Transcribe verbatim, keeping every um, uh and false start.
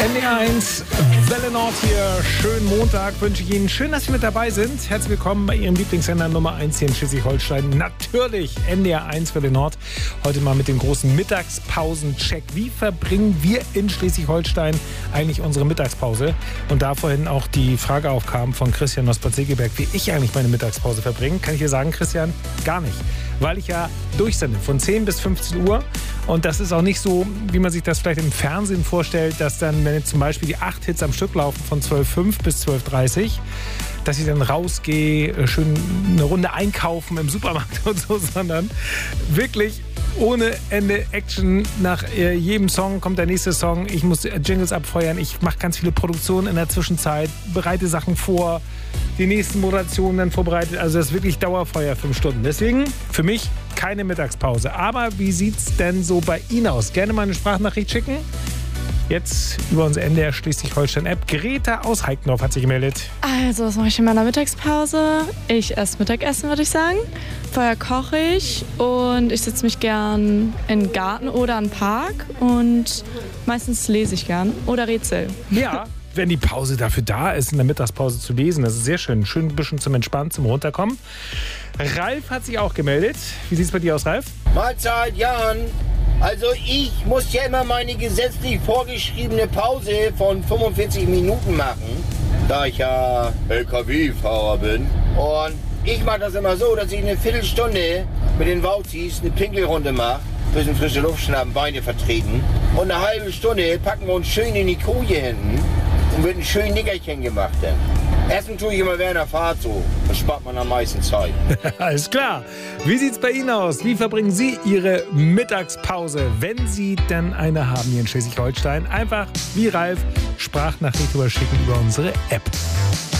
N D R eins, Welle Nord hier. Schönen Montag wünsche ich Ihnen. Schön, dass Sie mit dabei sind. Herzlich willkommen bei Ihrem Lieblingssender Nummer eins hier in Schleswig-Holstein. Natürlich N D R eins, Welle Nord. Heute mal mit dem großen Mittagspausen-Check. Wie verbringen wir in Schleswig-Holstein eigentlich unsere Mittagspause? Und da vorhin auch die Frage aufkam von Christian aus Bad Segeberg, wie ich eigentlich meine Mittagspause verbringe, kann ich dir sagen, Christian, gar nicht. Weil ich ja durchsende von zehn bis fünfzehn Uhr. Und das ist auch nicht so, wie man sich das vielleicht im Fernsehen vorstellt, dass dann, wenn jetzt zum Beispiel die acht Hits am Stück laufen von zwölf Komma fünf bis zwölf Uhr dreißig, dass ich dann rausgehe, schön eine Runde einkaufen im Supermarkt und so, sondern wirklich ohne Ende Action. Nach äh, jedem Song kommt der nächste Song. Ich muss Jingles abfeuern. Ich mache ganz viele Produktionen in der Zwischenzeit, bereite Sachen vor, die nächsten Moderationen dann vorbereitet. Also das ist wirklich Dauerfeuer, fünf Stunden. Deswegen für mich keine Mittagspause. Aber wie sieht's denn so bei Ihnen aus? Gerne mal eine Sprachnachricht schicken. Jetzt über unsere N D R Schleswig-Holstein-App. Greta aus Heikendorf hat sich gemeldet. Also, was mache ich in meiner Mittagspause? Ich esse Mittagessen, würde ich sagen. Vorher koche ich und ich setze mich gern in den Garten oder in den Park und meistens lese ich gern oder rätsel. Ja, wenn die Pause dafür da ist, in der Mittagspause zu lesen, das ist sehr schön. Schön ein bisschen zum Entspannen, zum Runterkommen. Ralf hat sich auch gemeldet. Wie sieht es bei dir aus, Ralf? Mahlzeit, Jan. Also ich muss ja immer meine gesetzlich vorgeschriebene Pause von fünfundvierzig Minuten machen, da ich ja L K W-Fahrer bin. Und ich mache das immer so, dass ich eine Viertelstunde mit den Wauzis eine Pinkelrunde mache, bisschen frische Luft schnappen, Beine vertreten. Und eine halbe Stunde packen wir uns schön in die Koje hinten und wird ein schön Nickerchen gemacht dann. Essen tue ich immer während der Fahrt so. Das spart man am meisten Zeit. Alles klar. Wie sieht's bei Ihnen aus? Wie verbringen Sie Ihre Mittagspause, wenn Sie denn eine haben hier in Schleswig-Holstein? Einfach wie Ralf Sprachnachricht überschicken über unsere App.